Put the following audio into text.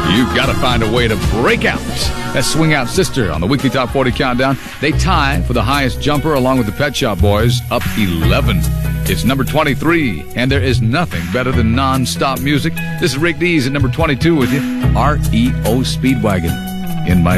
You've got to find a way to break out. That's Swing Out Sister on the weekly Top 40 Countdown. They tie for the highest jumper along with the Pet Shop Boys, up 11. It's number 23, and there is nothing better than non-stop music. This is Rick Dees at number 22 with you. REO Speedwagon in my